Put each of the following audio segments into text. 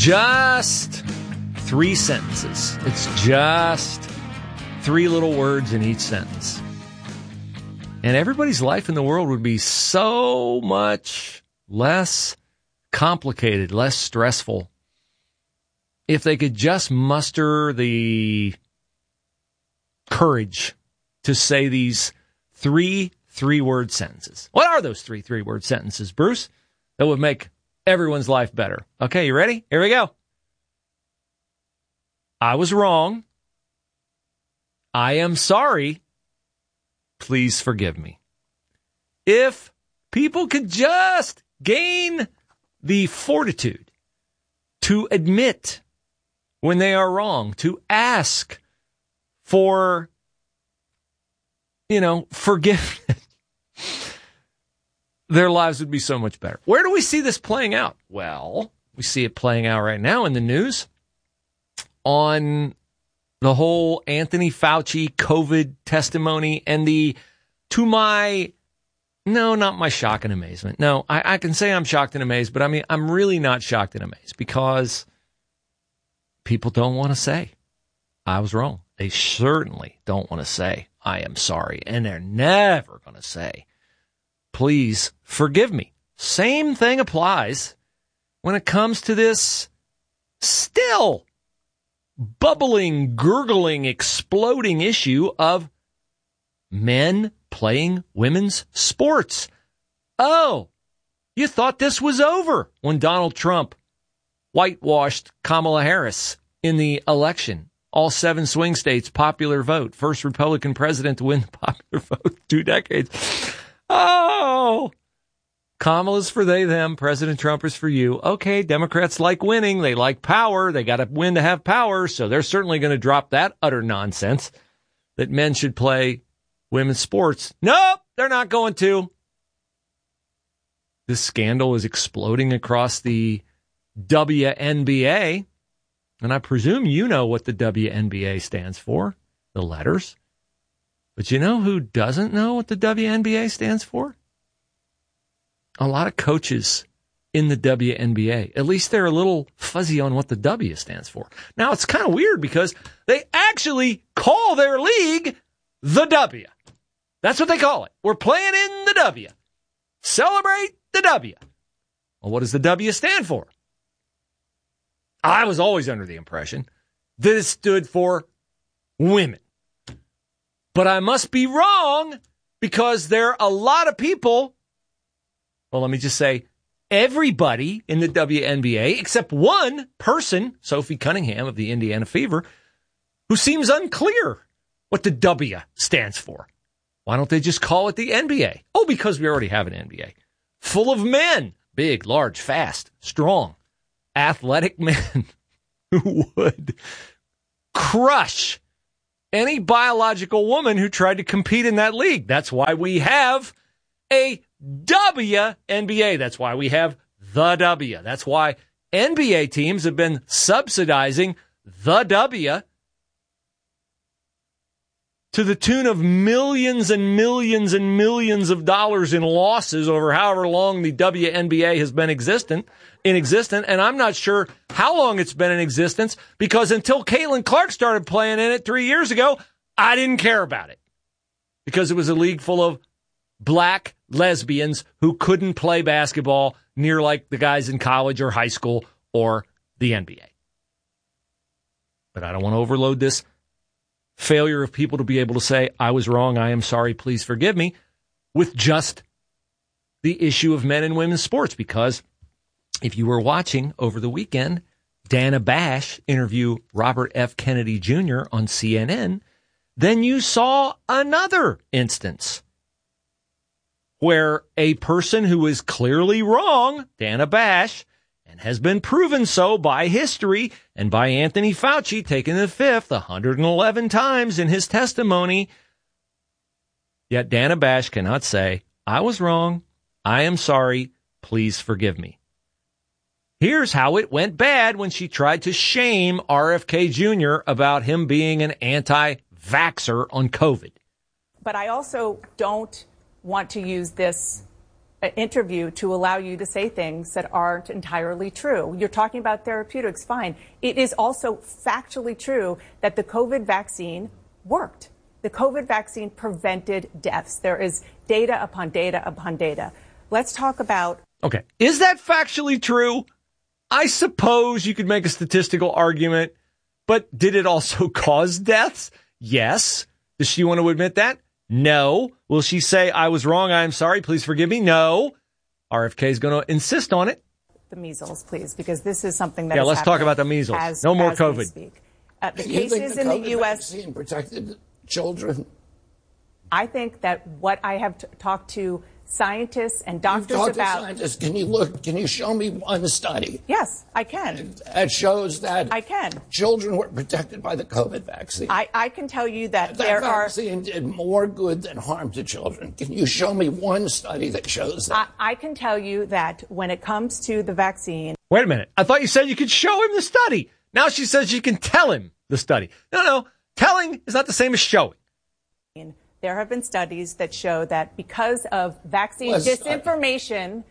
just 3 sentences. It's just 3 little words in each sentence. And everybody's life in the world would be so much less complicated, less stressful, if they could just muster the courage to say these 3 3-word sentences. What are those 3 3-word sentences, Bruce, that would make everyone's life better? Okay, you ready? Here we go. I was wrong. I am sorry. Please forgive me. If people could just gain the fortitude to admit when they are wrong, to ask for, forgiveness, their lives would be so much better. Where do we see this playing out? Well, we see it playing out right now in the news on the whole Anthony Fauci COVID testimony and not my shock and amazement. No, I can say I'm shocked and amazed, but I mean, I'm really not shocked and amazed because people don't want to say, I was wrong. They certainly don't want to say, I am sorry. And they're never going to say, please forgive me. Same thing applies when it comes to this still bubbling, gurgling, exploding issue of men playing women's sports. Oh, you thought this was over when Donald Trump whitewashed Kamala Harris in the election. All 7 swing states, popular vote. First Republican president to win the popular vote, 2 decades. Oh, Kamala's for they, them. President Trump is for you. Okay, Democrats like winning. They like power. They got to win to have power. So they're certainly going to drop that utter nonsense that men should play women's sports. Nope, they're not going to. This scandal is exploding across the WNBA. And I presume you know what the WNBA stands for, the letters. But you know who doesn't know what the WNBA stands for? A lot of coaches in the WNBA. At least they're a little fuzzy on what the W stands for. Now, it's kind of weird because they actually call their league the W. That's what they call it. We're playing in the W. Celebrate the W. Well, what does the W stand for? I was always under the impression that it stood for women. But I must be wrong because there are a lot of people, well, let me just say, everybody in the WNBA, except one person, Sophie Cunningham of the Indiana Fever, who seems unclear what the W stands for. Why don't they just call it the NBA? Oh, because we already have an NBA. Full of men. Big, large, fast, strong, athletic men who would crush any biological woman who tried to compete in that league. That's why we have a WNBA. That's why we have the W. That's why NBA teams have been subsidizing the W to the tune of millions and millions and millions of dollars in losses over however long the WNBA has been in existence. And I'm not sure how long it's been in existence because until Caitlin Clark started playing in it 3 years ago, I didn't care about it because it was a league full of black lesbians who couldn't play basketball near like the guys in college or high school or the NBA. But I don't want to overload this failure of people to be able to say, I was wrong, I am sorry, please forgive me, with just the issue of men and women's sports. Because if you were watching over the weekend, Dana Bash interview Robert F. Kennedy Jr. on CNN, then you saw another instance where a person who is clearly wrong, Dana Bash, and has been proven so by history and by Anthony Fauci, taking the fifth 111 times in his testimony. Yet Dana Bash cannot say, I was wrong, I am sorry, please forgive me. Here's how it went bad when she tried to shame RFK Jr. about him being an anti-vaxxer on COVID. But I also don't want to use this interview to allow you to say things that aren't entirely true. You're talking about therapeutics, fine. It is also factually true that the COVID vaccine worked. The COVID vaccine prevented deaths. There is data upon data upon data. Let's talk about... Okay. Is that factually true? I suppose you could make a statistical argument, but did it also cause deaths? Yes. Does she want to admit that? No. Will she say, I was wrong, I'm sorry, please forgive me? No. RFK is going to insist on it. The measles, please, because this is something that let's talk about the measles. No more COVID. The cases in the U.S. vaccine protected children? I think that what I have talked to scientists and doctors about... Scientists. Can you show me one study? Yes, I can. That shows that I can. Children were protected by the COVID vaccine. I can tell you that there vaccine did more good than harm to children. Can you show me one study that shows that? I can tell you that when it comes to the vaccine... Wait a minute. I thought you said you could show him the study. Now she says you can tell him the study. No. Telling is not the same as showing. There have been studies that show that because of vaccine disinformation,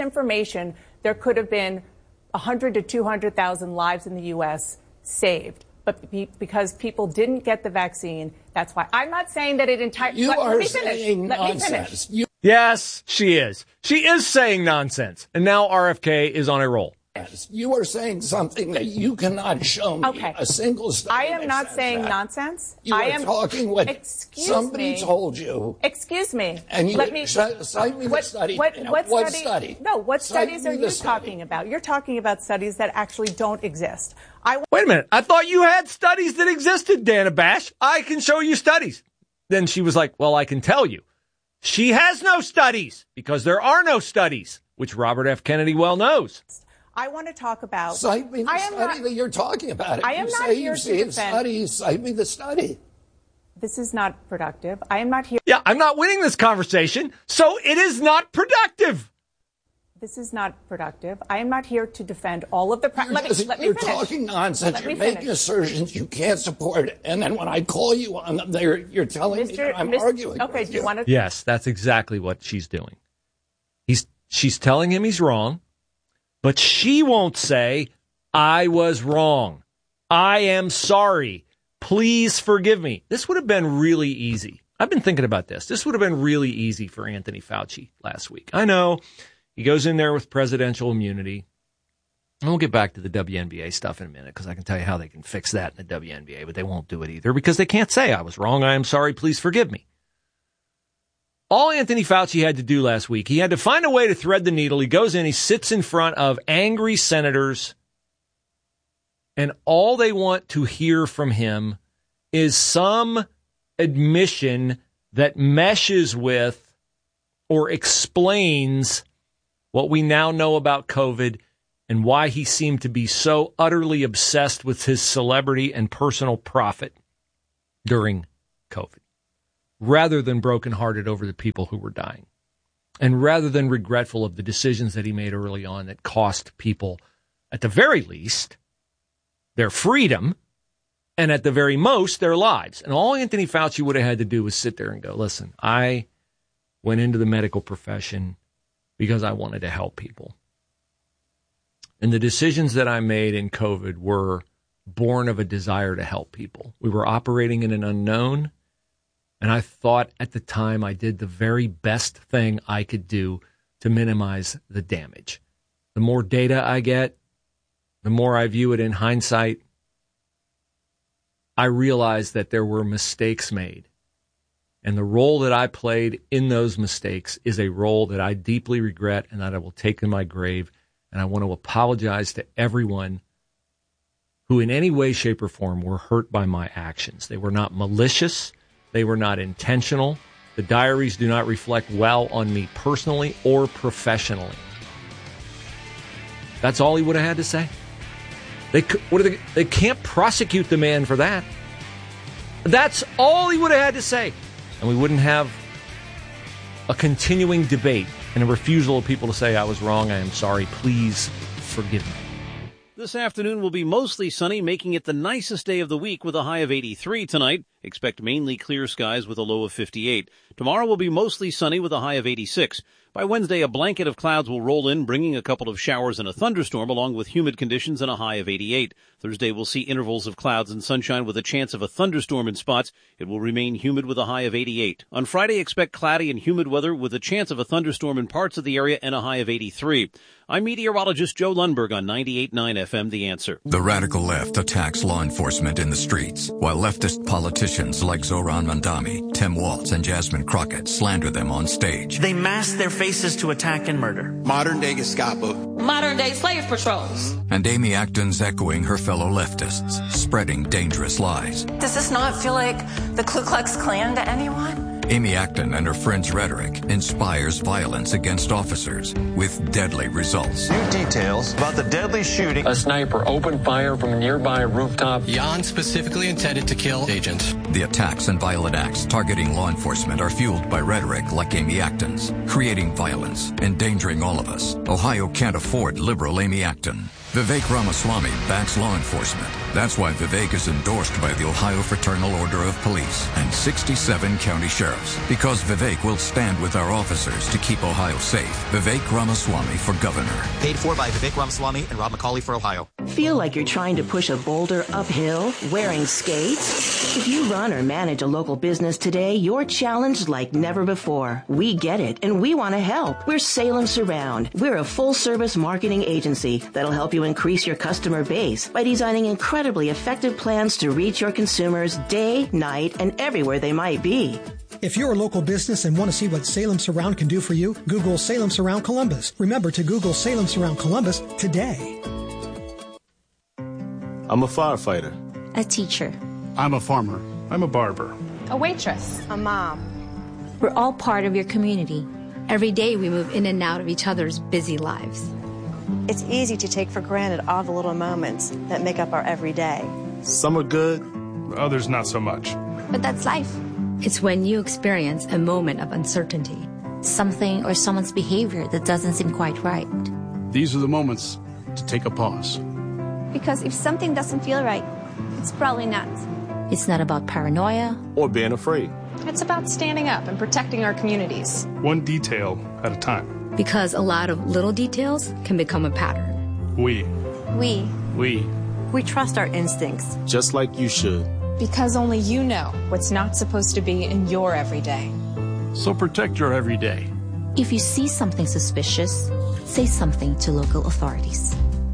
there could have been 100 to 200,000 lives in the U.S. saved. But because people didn't get the vaccine, that's why. I'm not saying that it entirely... Let me finish. Yes, she is. She is saying nonsense. And now RFK is on a roll. You are saying something that you cannot show me a single study. I am not saying nonsense. You are talking what somebody told you. Excuse me. And you cite me the study. What study? No, what studies are you talking about? You're talking about studies that actually don't exist. Wait a minute. I thought you had studies that existed, Dana Bash. I can show you studies. Then she was like, well, I can tell you. She has no studies because there are no studies, which Robert F. Kennedy well knows. I want to talk about... Cite me the study that you're talking about. I am not here to defend... studies. Cite me the study. This is not productive. I am not here... Yeah, I'm not winning this conversation, so it is not productive. This is not productive. I am not here to defend all of the... Let me finish. You're talking nonsense. You're making assertions you can't support. And then when I call you on them, you're telling me that I'm arguing. Okay, do you want to... Yes, that's exactly what she's doing. She's telling him he's wrong. But she won't say, I was wrong. I am sorry. Please forgive me. This would have been really easy. I've been thinking about this. This would have been really easy for Anthony Fauci last week. I know he goes in there with presidential immunity. And we'll get back to the WNBA stuff in a minute because I can tell you how they can fix that in the WNBA, but they won't do it either because they can't say, I was wrong. I am sorry. Please forgive me. All Anthony Fauci had to do last week, he had to find a way to thread the needle. He goes in, he sits in front of angry senators, and all they want to hear from him is some admission that meshes with or explains what we now know about COVID and why he seemed to be so utterly obsessed with his celebrity and personal profit during COVID, rather than brokenhearted over the people who were dying, and rather than regretful of the decisions that he made early on that cost people, at the very least, their freedom, and at the very most, their lives. And all Anthony Fauci would have had to do was sit there and go, listen, I went into the medical profession because I wanted to help people. And the decisions that I made in COVID were born of a desire to help people. We were operating in an unknown. And I thought at the time I did the very best thing I could do to minimize the damage. The more data I get, the more I view it in hindsight, I realize that there were mistakes made. And the role that I played in those mistakes is a role that I deeply regret and that I will take in my grave. And I want to apologize to everyone who in any way, shape, or form were hurt by my actions. They were not malicious. They were not intentional. The diaries do not reflect well on me personally or professionally. That's all he would have had to say. They can't prosecute the man for that. That's all he would have had to say. And we wouldn't have a continuing debate and a refusal of people to say, I was wrong, I am sorry, please forgive me. This afternoon will be mostly sunny, making it the nicest day of the week with a high of 83 tonight. Expect mainly clear skies with a low of 58. Tomorrow will be mostly sunny with a high of 86. By Wednesday, a blanket of clouds will roll in, bringing a couple of showers and a thunderstorm, along with humid conditions and a high of 88. Thursday, we'll see intervals of clouds and sunshine with a chance of a thunderstorm in spots. It will remain humid with a high of 88. On Friday, expect cloudy and humid weather with a chance of a thunderstorm in parts of the area and a high of 83. I'm meteorologist Joe Lundberg on 98.9 FM, The Answer. The radical left attacks law enforcement in the streets, while leftist politicians like Zohran Mamdani, Tim Walz, and Jasmine Crockett slander them on stage. They mask their faces to attack and murder. Modern-day Gestapo. Modern-day slave patrols. And Amy Acton's echoing her fellow leftists, spreading dangerous lies. Does this not feel like the Ku Klux Klan to anyone? Amy Acton and her friends' rhetoric inspires violence against officers with deadly results. New details about the deadly shooting. A sniper opened fire from a nearby rooftop. Jan specifically intended to kill agents. The attacks and violent acts targeting law enforcement are fueled by rhetoric like Amy Acton's, creating violence, endangering all of us. Ohio can't afford liberal Amy Acton. Vivek Ramaswamy backs law enforcement. That's why Vivek is endorsed by the Ohio Fraternal Order of Police and 67 county sheriffs. Because Vivek will stand with our officers to keep Ohio safe. Vivek Ramaswamy for governor. Paid for by Vivek Ramaswamy and Rob McCauley for Ohio. Feel like you're trying to push a boulder uphill wearing skates? If you run or manage a local business today, you're challenged like never before. We get it, and we want to help. We're Salem Surround. We're a full-service marketing agency that'll help you increase your customer base by designing incredibly effective plans to reach your consumers day, night, and everywhere they might be. If you're a local business and want to see what Salem Surround can do for you, Google Salem Surround Columbus. Remember to Google Salem Surround Columbus today. I'm a firefighter. A teacher. I'm a farmer. I'm a barber. A waitress. A mom. We're all part of your community. Every day we move in and out of each other's busy lives. It's easy to take for granted all the little moments that make up our everyday. Some are good, others not so much. But that's life. It's when you experience a moment of uncertainty. Something or someone's behavior that doesn't seem quite right. These are the moments to take a pause. Because if something doesn't feel right, it's probably not. It's not about paranoia or being afraid. It's about standing up and protecting our communities. One detail at a time. Because a lot of little details can become a pattern. We trust our instincts. Just like you should. Because only you know what's not supposed to be in your everyday. So protect your everyday. If you see something suspicious, say something to local authorities.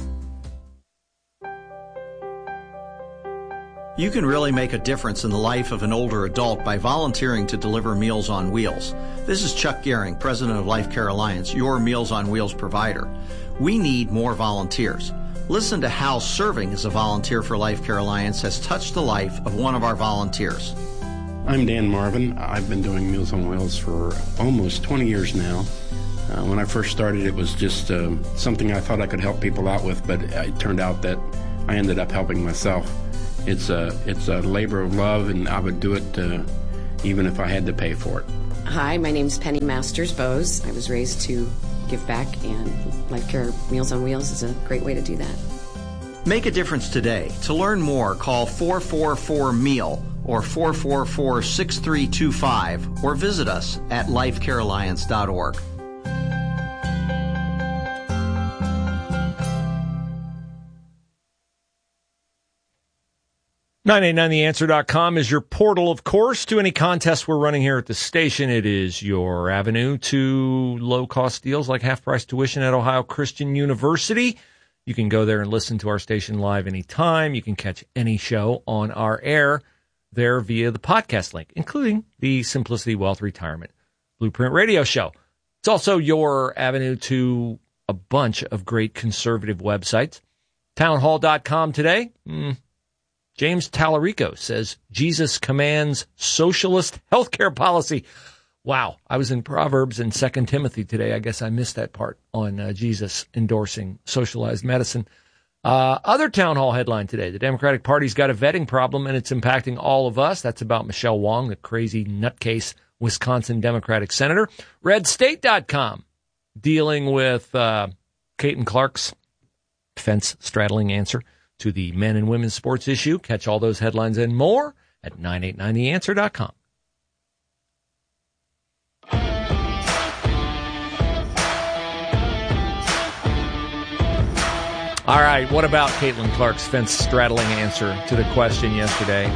You can really make a difference in the life of an older adult by volunteering to deliver Meals on Wheels. This is Chuck Gehring, president of Life Care Alliance, your Meals on Wheels provider. We need more volunteers. Listen to how serving as a volunteer for Life Care Alliance has touched the life of one of our volunteers. I'm Dan Marvin. I've been doing Meals on Wheels for almost 20 years now. When I first started, it was just something I thought I could help people out with, but it turned out that I ended up helping myself. It's a labor of love, and I would do it even if I had to pay for it. Hi, my name's Penny Masters-Bose. I was raised to give back, and Life Care Meals on Wheels is a great way to do that. Make a difference today. To learn more, call 444-MEAL or 444-6325 or visit us at lifecarealliance.org. 989theanswer.com is your portal, of course, to any contests we're running here at the station. It is your avenue to low-cost deals like half-price tuition at Ohio Christian University. You can go there and listen to our station live anytime. You can catch any show on our air there via the podcast link, including the Simplicity Wealth Retirement Blueprint Radio Show. It's also your avenue to a bunch of great conservative websites. Townhall.com today. James Tallarico says Jesus commands socialist healthcare policy. Wow. I was in Proverbs and 2 Timothy today. I guess I missed that part on Jesus endorsing socialized medicine. Other town hall headline today. The Democratic Party's got a vetting problem and it's impacting all of us. That's about Michelle Wong, the crazy nutcase Wisconsin Democratic senator. RedState.com dealing with Caitlin Clark's fence-straddling answer to the men and women's sports issue. Catch all those headlines and more at 989theanswer.com. All right, what about Caitlin Clark's fence-straddling answer to the question yesterday?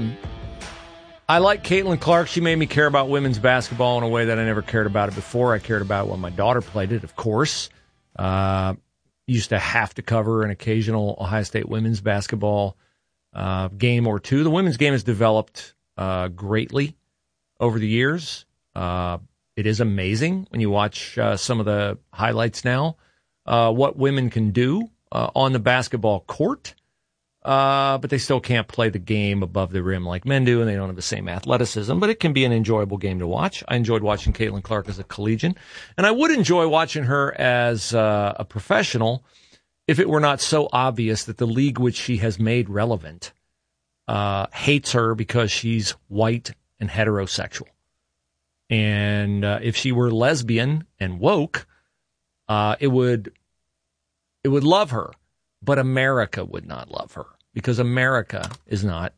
I like Caitlin Clark. She made me care about women's basketball in a way that I never cared about it before. I cared about it when my daughter played it, of course. Used to have to cover an occasional Ohio State women's basketball game or two. The women's game has developed greatly over the years. It is amazing when you watch some of the highlights now, what women can do on the basketball court. But they still can't play the game above the rim like men do, and they don't have the same athleticism. But it can be an enjoyable game to watch. I enjoyed watching Caitlin Clark as a collegian, and I would enjoy watching her as a professional if it were not so obvious that the league which she has made relevant hates her because she's white and heterosexual. And if she were lesbian and woke, it would love her. But America would not love her because America is not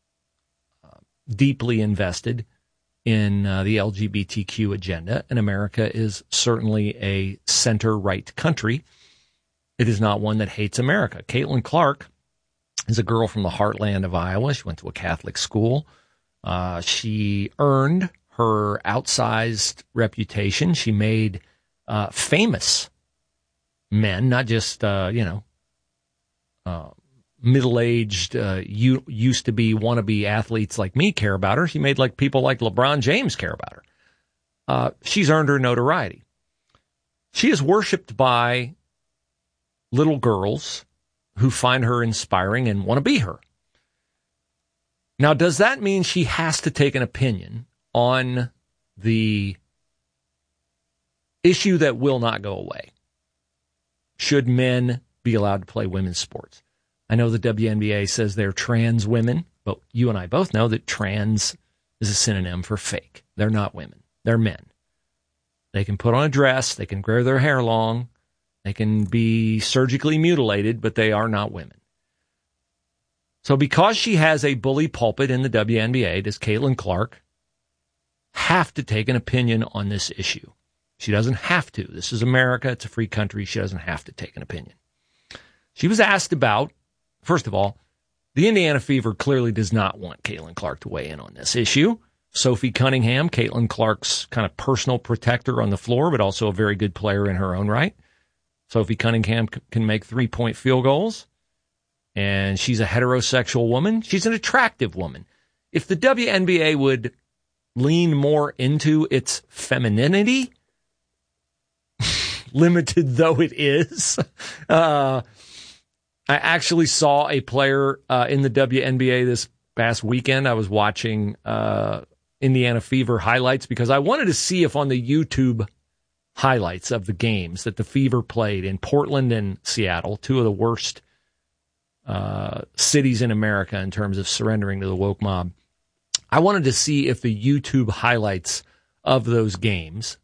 deeply invested in the LGBTQ agenda, and America is certainly a center-right country. It is not one that hates America. Caitlin Clark is a girl from the heartland of Iowa. She went to a Catholic school. She earned her outsized reputation. She made famous men, not just, middle-aged, used-to-be wannabe athletes like me care about her. She made people like LeBron James care about her. She's earned her notoriety. She is worshipped by little girls who find her inspiring and want to be her. Now, does that mean she has to take an opinion on the issue that will not go away? Should men be allowed to play women's sports? I know the WNBA says they're trans women, but you and I both know that trans is a synonym for fake. They're not women. They're men. They can put on a dress. They can grow their hair long. They can be surgically mutilated, but they are not women. So because she has a bully pulpit in the WNBA, does Caitlin Clark have to take an opinion on this issue? She doesn't have to. This is America. It's a free country. She doesn't have to take an opinion. She was asked about, first of all, the Indiana Fever clearly does not want Caitlin Clark to weigh in on this issue. Sophie Cunningham, Caitlin Clark's kind of personal protector on the floor, but also a very good player in her own right. Sophie Cunningham can make three-point field goals, and she's a heterosexual woman. She's an attractive woman. If the WNBA would lean more into its femininity, limited though it is, I actually saw a player in the WNBA this past weekend. I was watching Indiana Fever highlights because I wanted to see if on the YouTube highlights of the games that the Fever played in Portland and Seattle, two of the worst cities in America in terms of surrendering to the woke mob. I wanted to see if the YouTube highlights of those games